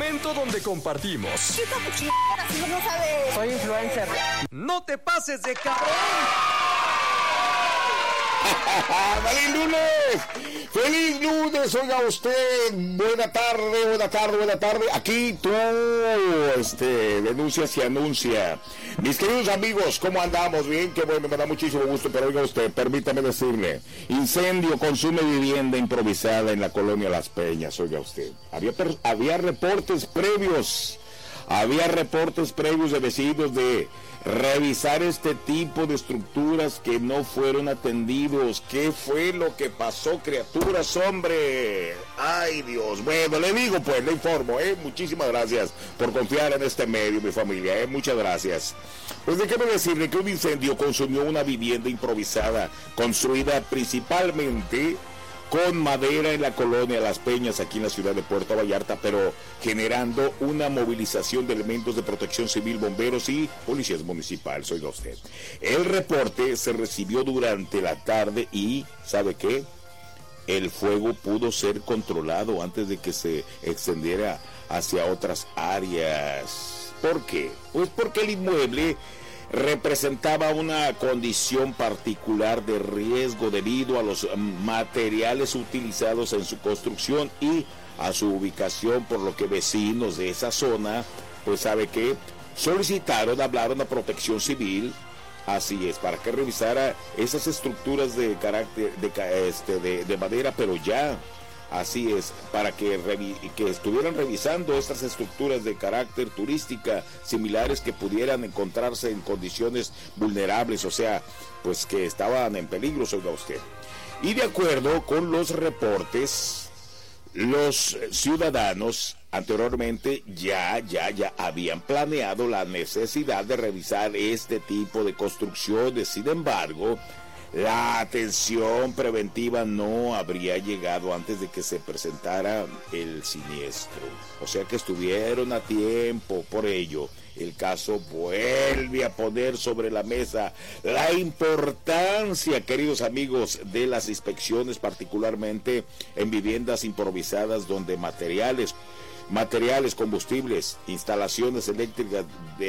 momento donde compartimos. Chica, si no sabes. Soy influencer. ¡No te pases de cabrón! ¡Feliz lunes! ¡Feliz lunes! Oiga usted, buena tarde. Aquí tú, denuncias y anuncia. Mis queridos amigos, ¿cómo andamos? Bien, qué bueno, me da muchísimo gusto, pero oiga usted, permítame decirle, incendio consume vivienda improvisada en la colonia Las Peñas, oiga usted. Había reportes previos de vecinos de revisar este tipo de estructuras que no fueron atendidos. ¿Qué fue lo que pasó, criaturas, hombre? Ay, Dios. Bueno, le digo pues, le informo, muchísimas gracias por confiar en este medio, mi familia, muchas gracias. Pues déjeme decirle que un incendio consumió una vivienda improvisada, construida principalmente con madera en la colonia Las Peñas, aquí en la ciudad de Puerto Vallarta, pero generando una movilización de elementos de protección civil, bomberos y policías municipales. Oiga usted, el reporte se recibió durante la tarde y, ¿sabe qué? El fuego pudo ser controlado antes de que se extendiera hacia otras áreas. ¿Por qué? Pues porque el inmueble representaba una condición particular de riesgo debido a los materiales utilizados en su construcción y a su ubicación, por lo que vecinos de esa zona, pues sabe que hablaron a Protección Civil, así es, para que revisara esas estructuras de carácter de madera, pero ya. Así es, para que estuvieran revisando estas estructuras de carácter turística similares que pudieran encontrarse en condiciones vulnerables, o sea, pues que estaban en peligro, oiga usted. Y de acuerdo con los reportes, los ciudadanos anteriormente ya habían planeado la necesidad de revisar este tipo de construcciones. Sin embargo, la atención preventiva no habría llegado antes de que se presentara el siniestro. O sea que estuvieron a tiempo. Por ello, el caso vuelve a poner sobre la mesa la importancia, queridos amigos, de las inspecciones, particularmente en viviendas improvisadas donde materiales, combustibles, instalaciones eléctricas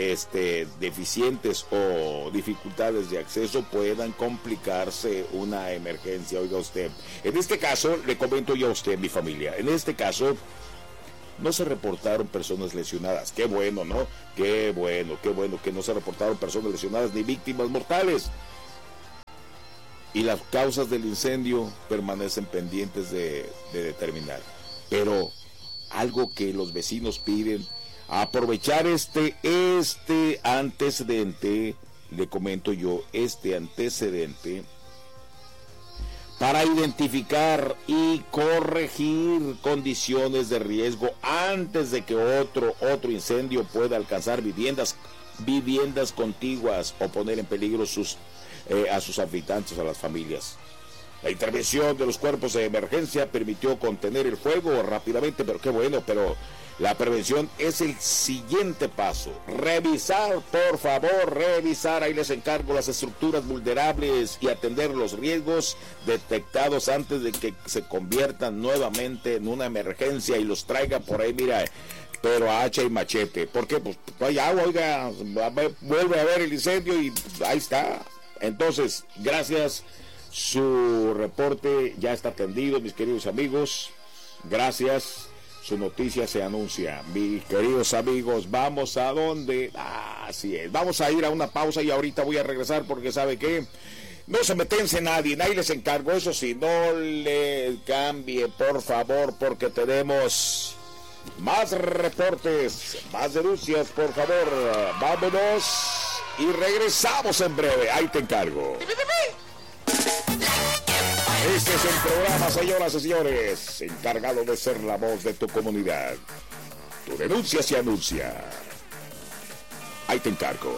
deficientes o dificultades de acceso puedan complicarse una emergencia. Oiga usted, en este caso, le comento yo a usted, mi familia, en este caso no se reportaron personas lesionadas. Qué bueno, ¿no? Qué bueno que no se reportaron personas lesionadas ni víctimas mortales. Y las causas del incendio permanecen pendientes de determinar. Pero algo que los vecinos piden, aprovechar este antecedente, le comento yo, para identificar y corregir condiciones de riesgo antes de que otro incendio pueda alcanzar viviendas contiguas o poner en peligro a sus habitantes, a las familias. La intervención de los cuerpos de emergencia permitió contener el fuego rápidamente, pero qué bueno, pero la prevención es el siguiente paso. Revisar, por favor, ahí les encargo, las estructuras vulnerables y atender los riesgos detectados antes de que se conviertan nuevamente en una emergencia y los traiga por ahí, mira, pero a hacha y machete. ¿Por qué? Pues hay agua, oiga, vuelve a ver el incendio y ahí está. Entonces, gracias. Su reporte ya está atendido, mis queridos amigos. Gracias. Su noticia se anuncia. Mis queridos amigos, ¿vamos a dónde? Así es. Vamos a ir a una pausa y ahorita voy a regresar porque ¿sabe qué? No se me tense nadie les encargo. Eso sí, no le cambie, por favor, porque tenemos más reportes, más denuncias, por favor. Vámonos y regresamos en breve. Ahí te encargo. Este es el programa, señoras y señores, encargado de ser la voz de tu comunidad. Tu denuncia se anuncia. Ahí te encargo.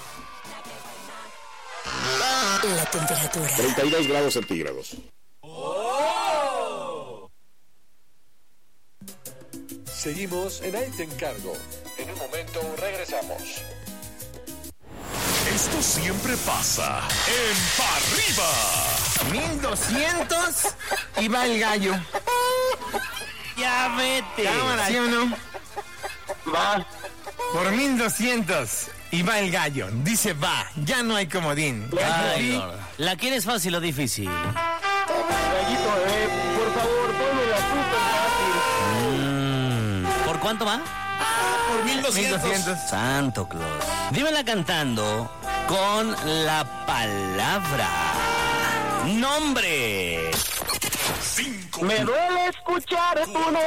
La temperatura. 32 grados centígrados. ¡Oh! Seguimos en Ahí te encargo. En un momento regresamos. Esto siempre pasa en Pa' Arriba. 1200 y va el gallo. Ya vete. Cámara, ¿sí o no? Va. Por 1200. Y va el gallo. Dice va. Ya no hay comodín. Ay, Sí. gordo. ¿La quieres fácil o difícil? Gallito, por favor, ponme la súper fácil. ¿Por cuánto va? Por 1200. Santo Claus. Dímela cantando con la palabra. Nombre. Me duele escuchar tu nombre.